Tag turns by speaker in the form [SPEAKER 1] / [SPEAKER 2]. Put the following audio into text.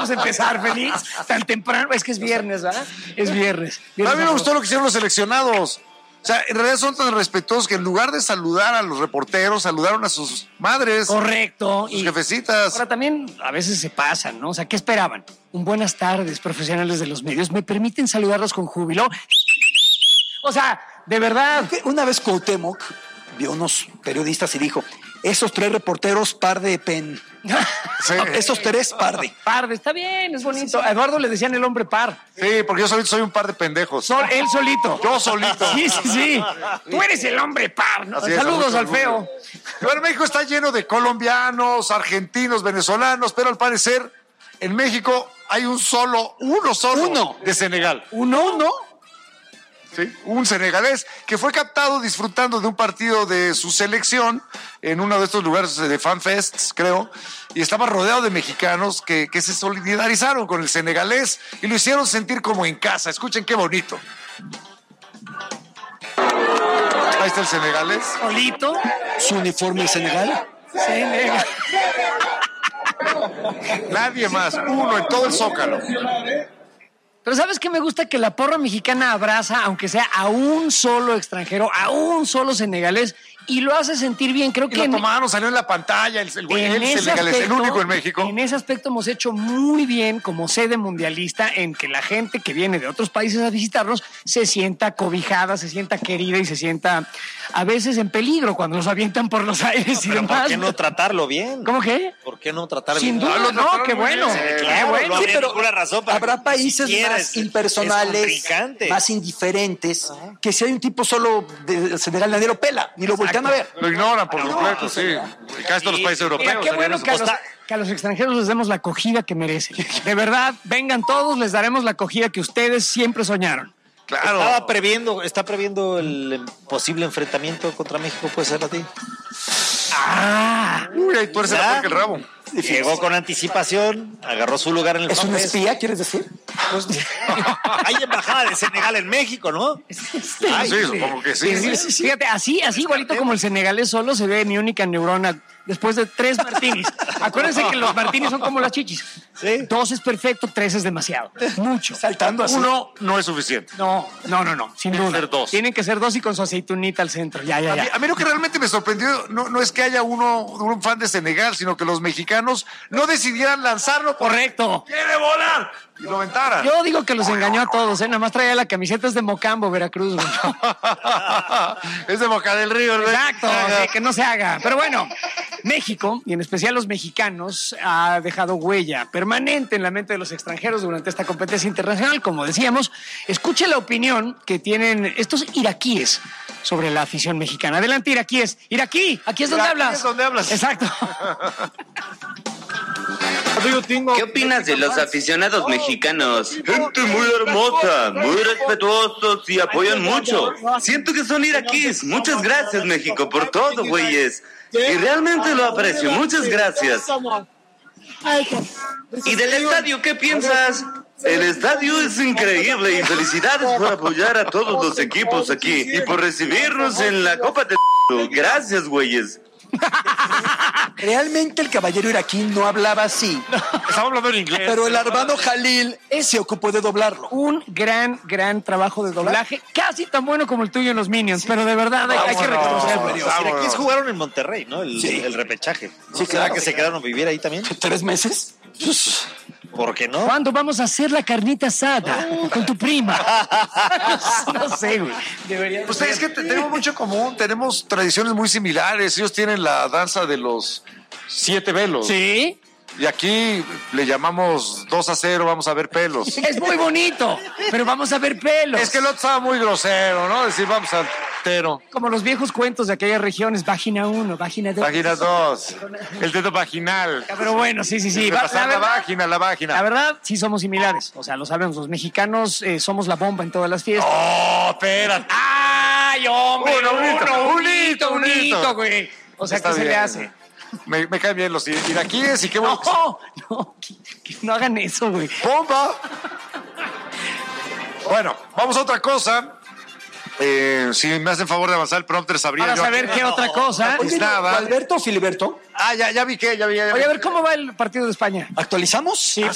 [SPEAKER 1] vamos a empezar, Félix, tan temprano. Es que es viernes, ¿verdad? Es viernes.
[SPEAKER 2] A mí me gustó lo que hicieron los seleccionados. O sea, en realidad son tan respetuosos que en lugar de saludar a los reporteros, saludaron a sus madres.
[SPEAKER 1] Correcto.
[SPEAKER 2] Sus jefecitas.
[SPEAKER 1] Ahora también a veces se pasan, ¿no? O sea, ¿qué esperaban? Un buenas tardes, profesionales de los medios. ¿Me permiten saludarlos con júbilo? O sea, de verdad.
[SPEAKER 3] Una vez Cuauhtémoc vio unos periodistas y dijo, esos 3 reporteros par de pen.
[SPEAKER 2] Sí.
[SPEAKER 3] Esos 3 par de.
[SPEAKER 1] Par, está bien, es bonito. A Eduardo le decían el hombre par.
[SPEAKER 2] Sí, porque yo soy un par de pendejos.
[SPEAKER 1] Él solito.
[SPEAKER 2] Yo solito.
[SPEAKER 1] Sí. Tú eres el hombre par, ¿no?
[SPEAKER 2] Así es,
[SPEAKER 1] Saludos al feo.
[SPEAKER 2] Bueno, México está lleno de colombianos, argentinos, venezolanos, pero al parecer en México hay uno solo de Senegal.
[SPEAKER 1] ¿Uno?
[SPEAKER 2] Sí, un senegalés que fue captado disfrutando de un partido de su selección en uno de estos lugares de fanfests, creo, y estaba rodeado de mexicanos que se solidarizaron con el senegalés y lo hicieron sentir como en casa. Escuchen qué bonito. Ahí está el senegalés.
[SPEAKER 1] Solito.
[SPEAKER 3] Su uniforme de Senegal.
[SPEAKER 1] Senegal.
[SPEAKER 2] Nadie más, uno en todo el Zócalo.
[SPEAKER 1] Pero ¿sabes qué me gusta? Que la porra mexicana abraza, aunque sea a un solo extranjero, a un solo senegalés, y lo hace sentir bien. Creo que
[SPEAKER 2] lo tomaron, salió en la pantalla, el senegalés, el único en México.
[SPEAKER 1] En ese aspecto hemos hecho muy bien como sede mundialista en que la gente que viene de otros países a visitarnos se sienta cobijada, se sienta querida y se sienta a veces en peligro cuando nos avientan por los aires y demás.
[SPEAKER 4] ¿Por qué no tratarlo bien?
[SPEAKER 1] ¿Cómo qué?
[SPEAKER 4] ¿Por qué no tratar
[SPEAKER 1] Sin
[SPEAKER 4] bien?
[SPEAKER 1] duda, no, qué bueno.
[SPEAKER 4] Claro,
[SPEAKER 1] bueno.
[SPEAKER 4] no habría
[SPEAKER 3] pero
[SPEAKER 4] ninguna razón para
[SPEAKER 3] habrá
[SPEAKER 4] que
[SPEAKER 3] países
[SPEAKER 4] siquiera
[SPEAKER 3] más impersonales,
[SPEAKER 4] es contrincante.
[SPEAKER 3] más indiferentes, que si hay un tipo solo de Senegal nadie lo pela, ni lo voltean a ver.
[SPEAKER 2] Lo ignoran por completo, sí. Casi todos los países europeos.
[SPEAKER 1] Mira, qué bueno que a los extranjeros les demos la acogida que merecen. De verdad, vengan todos, les daremos la acogida que ustedes siempre soñaron.
[SPEAKER 2] Claro.
[SPEAKER 4] Está previendo el posible enfrentamiento contra México, puede ser a ti.
[SPEAKER 2] Uy, ahí tuerce la puerca el rabo.
[SPEAKER 4] Llegó con anticipación, agarró su lugar en el
[SPEAKER 3] ¿Es un
[SPEAKER 4] fanfest.
[SPEAKER 3] espía, quieres decir?
[SPEAKER 4] Pues, hay embajada de Senegal en México, ¿no?
[SPEAKER 2] Sí, supongo que sí.
[SPEAKER 1] Fíjate, así igualito como el senegalés solo se ve mi única neurona después de 3 martinis. Acuérdense que los martinis son como las chichis.
[SPEAKER 4] Sí.
[SPEAKER 1] 2 es perfecto, 3 es demasiado. Mucho.
[SPEAKER 3] Saltando así.
[SPEAKER 2] Uno no es suficiente.
[SPEAKER 1] No, sin
[SPEAKER 2] Tienen
[SPEAKER 1] duda.
[SPEAKER 2] que ser 2.
[SPEAKER 1] Tienen que ser 2 y con su aceitunita al centro. Ya.
[SPEAKER 2] A mí lo que realmente me sorprendió no es que haya un fan de Senegal, sino que los mexicanos no decidieran lanzarlo.
[SPEAKER 1] Correcto.
[SPEAKER 2] ¡Quiere volar! Y lo aventaran.
[SPEAKER 1] Yo digo que los engañó a todos, ¿eh? Nada más traía la camiseta, es de Mocambo, Veracruz, güey.
[SPEAKER 2] Es de Boca del Río, ¿no?
[SPEAKER 1] Exacto, sí, que no se haga. Pero bueno, México, y en especial los mexicanos, ha dejado huella permanente en la mente de los extranjeros durante esta competencia internacional. Como decíamos, escuche la opinión que tienen estos iraquíes sobre la afición mexicana. Adelante, iraquíes. Iraquí, aquí es donde
[SPEAKER 2] Iraquí
[SPEAKER 1] hablas.
[SPEAKER 2] es donde hablas.
[SPEAKER 1] Exacto.
[SPEAKER 5] ¿Qué opinas de los aficionados mexicanos? Gente muy hermosa, muy respetuosos y apoyan mucho. Siento que son iraquíes. Muchas gracias, México, por todo, güeyes. Y realmente lo aprecio. Muchas gracias. ¿Y del estadio qué piensas? El estadio es increíble y felicidades por apoyar a todos los equipos aquí y por recibirnos en la Copa de... Gracias, güeyes.
[SPEAKER 3] Realmente el caballero iraquí no hablaba así,
[SPEAKER 2] Estamos hablando en inglés.
[SPEAKER 3] pero el hermano Jalil se ocupó de doblarlo.
[SPEAKER 1] Un gran trabajo de doblaje, casi tan bueno como el tuyo en los Minions, pero de verdad hay que reconocerlo.
[SPEAKER 4] Los iraquíes jugaron en Monterrey, ¿no? El repechaje.
[SPEAKER 3] Sí,
[SPEAKER 4] ¿Será
[SPEAKER 3] claro.
[SPEAKER 4] que se quedaron a vivir ahí también?
[SPEAKER 3] 3 meses.
[SPEAKER 4] ¿Por qué no?
[SPEAKER 1] ¿Cuándo vamos a hacer la carnita asada con tu prima? No sé, güey. Debería
[SPEAKER 2] Pues es que tenemos mucho en común, tenemos tradiciones muy similares. Ellos tienen la danza de los 7 velos.
[SPEAKER 1] Sí,
[SPEAKER 2] Y aquí le llamamos 2-0, vamos a ver pelos.
[SPEAKER 1] es muy bonito, pero vamos a ver pelos.
[SPEAKER 2] Es que el otro estaba muy grosero, ¿no? Decir, vamos al tero.
[SPEAKER 1] Como los viejos cuentos de aquellas regiones, página 1, página 2.
[SPEAKER 2] Página 2. El dedo vaginal.
[SPEAKER 1] Pero bueno, sí.
[SPEAKER 2] Repasar la
[SPEAKER 1] La
[SPEAKER 2] vagina.
[SPEAKER 1] verdad, sí somos similares. O sea, lo sabemos, los mexicanos somos la bomba en todas las fiestas.
[SPEAKER 2] ¡Oh, espérate!
[SPEAKER 1] ¡Ay, hombre!
[SPEAKER 2] Un hito,
[SPEAKER 1] güey. O sea,
[SPEAKER 2] Está
[SPEAKER 1] ¿qué se le
[SPEAKER 2] bien.
[SPEAKER 1] hace?
[SPEAKER 2] Me caen bien los iraquíes y qué bueno.
[SPEAKER 1] No, que no hagan eso, güey.
[SPEAKER 2] ¡Bomba! Bueno, vamos a otra cosa. Si me hacen favor de avanzar el prompter, sabría
[SPEAKER 1] Para
[SPEAKER 2] yo.
[SPEAKER 1] saber qué otra cosa.
[SPEAKER 2] Pues nada.
[SPEAKER 3] ¿Alberto o Filiberto?
[SPEAKER 2] Ya vi que.
[SPEAKER 1] Oye, a ver, ¿cómo va el partido de España?
[SPEAKER 3] ¿Actualizamos? Sí.